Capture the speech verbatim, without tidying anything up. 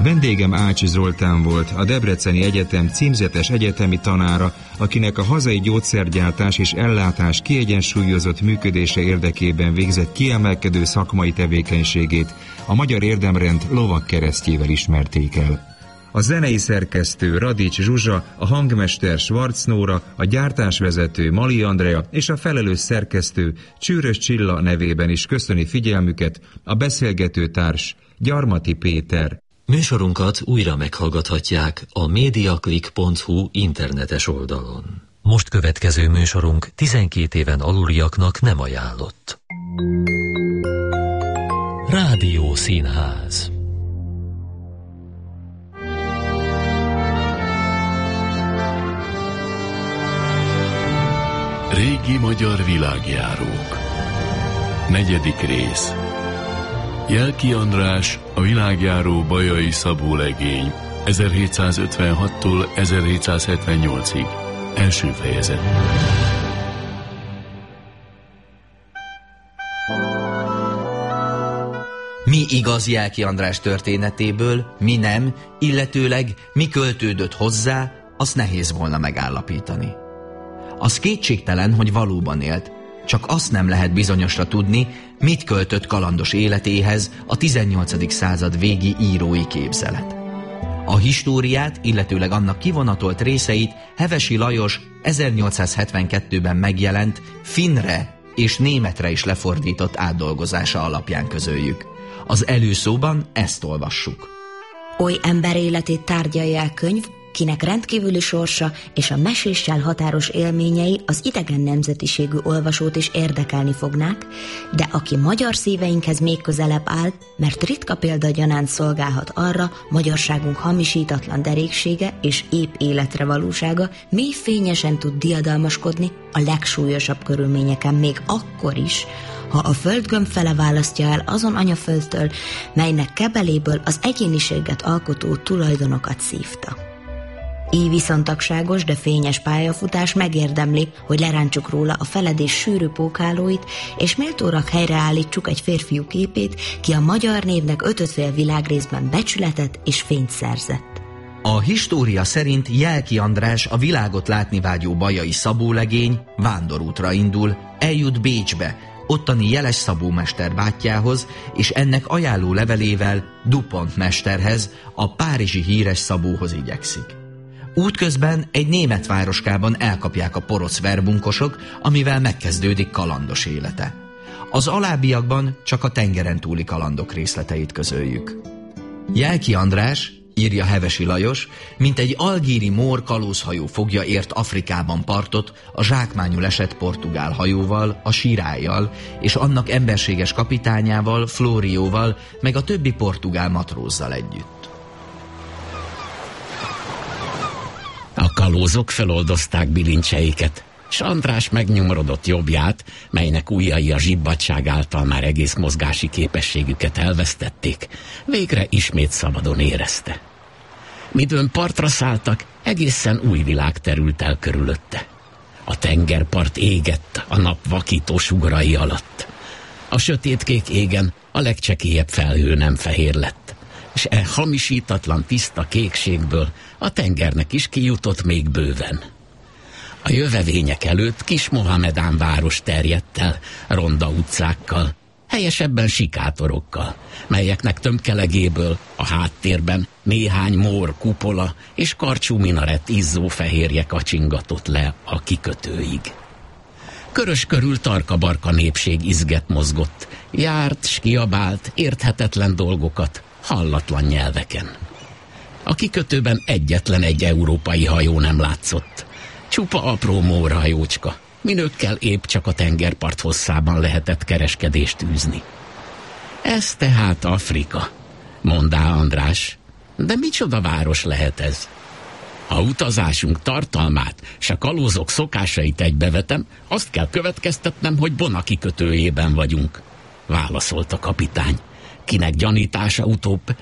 Vendégem Ácsi Zoltán volt, a Debreceni Egyetem címzetes egyetemi tanára, akinek a hazai gyógyszergyártás és ellátás kiegyensúlyozott működése érdekében végzett kiemelkedő szakmai tevékenységét a Magyar Érdemrend lovagkeresztjével ismerték el. A zenei szerkesztő Radics Zsuzsa, a hangmester Schwarz Nóra, a gyártásvezető Mali Andrea és a felelős szerkesztő Csűrös Csilla nevében is köszöni figyelmüket a beszélgető társ Gyarmati Péter. Műsorunkat újra meghallgathatják a mediaclick pont hu internetes oldalon. Most következő műsorunk tizenkét éven aluliaknak nem ajánlott. Rádiószínház. Régi magyar világjárók. Negyedik rész. Jelki András, a világjáró Bajai Szabó legény, ezerhétszázötvenhattól ezerhétszázhetvennyolcig. Első fejezet. Mi igaz Jelki András történetéből, mi nem, illetőleg mi költődött hozzá, azt nehéz volna megállapítani. Az kétségtelen, hogy valóban élt, csak azt nem lehet bizonyosra tudni, mit költött kalandos életéhez a tizennyolcadik század végi írói képzelet. A históriát, illetőleg annak kivonatolt részeit Hevesi Lajos ezernyolcszázhetvenkettőben megjelent finnre és németre is lefordított átdolgozása alapján közöljük. Az előszóban ezt olvassuk. Oly ember életét tárgyalja el könyv, kinek rendkívüli sorsa és a meséssel határos élményei az idegen nemzetiségű olvasót is érdekelni fognák, de aki magyar szíveinkhez még közelebb áll, mert ritka példa gyanánt szolgálhat arra, magyarságunk hamisítatlan deréksége és épp életre valósága mély fényesen tud diadalmaskodni a legsúlyosabb körülményeken még akkor is, ha a földgömb fele választja el azon anyaföldtől, melynek kebeléből az egyéniséget alkotó tulajdonokat szívta. Így viszontagságos, de fényes pályafutás megérdemli, hogy lerántsuk róla a feledés sűrű pókálóit, és méltórak helyreállítsuk egy férfiú képét, ki a magyar névnek ötödfél világrészben becsületet és fényt szerzett. A história szerint Jelki András, a világot látni vágyó Bajai Szabó legény vándorútra indul, eljut Bécsbe, ottani Jeles Szabó mester bátyjához, és ennek ajánló levelével Dupont mesterhez, a párizsi híres Szabóhoz igyekszik. Útközben egy német városkában elkapják a porosz verbunkosok, amivel megkezdődik kalandos élete. Az alábbiakban csak a tengeren túli kalandok részleteit közöljük. Jelki András, írja Hevesi Lajos, mint egy algíri mór kalózhajó fogja ért Afrikában partot a zsákmányul esett portugál hajóval, a Sirályjal, és annak emberséges kapitányával, Flórióval, meg a többi portugál matrózzal együtt. A kalózok feloldozták bilincseiket, s András megnyomorodott jobbját, melynek ujjai a zsibbadság által már egész mozgási képességüket elvesztették, végre ismét szabadon érezte. Midőn partra szálltak, egészen új világ terült el körülötte. A tengerpart égett a nap vakító sugarai alatt. A sötétkék égen a legcsekélyebb felhő nem fehér lett, és e hamisítatlan tiszta kékségből a tengernek is kijutott még bőven. A jövevények előtt kis Mohamedán város terjedt el, ronda utcákkal, helyesebben sikátorokkal, melyeknek tömkelegéből a háttérben néhány mór kupola és karcsú minaret izzó fehérje kacsingatott le a kikötőig. Körös körül tarka-barka népség izget mozgott, járt s kiabált érthetetlen dolgokat hallatlan nyelveken. A kikötőben egyetlen egy európai hajó nem látszott. Csupa apró mórhajócska, minőkkel épp csak a tengerpart hosszában lehetett kereskedést űzni. Ez tehát Afrika, mondá András, de micsoda város lehet ez? Ha utazásunk tartalmát s a kalózok szokásait egybevetem, azt kell következtetnem, hogy Bona kikötőjében vagyunk, válaszolt a kapitány, kinek gyanítása utóbb